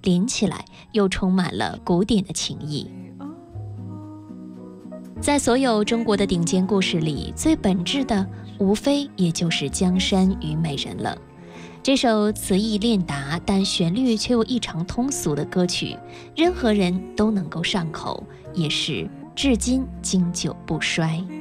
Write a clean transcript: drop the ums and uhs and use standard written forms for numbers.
连起来又充满了古典的情意。在所有中国的顶尖故事里，最本质的无非也就是江山与美人了。这首词意练达但旋律却又异常通俗的歌曲，任何人都能够上口，也是至今经久不衰。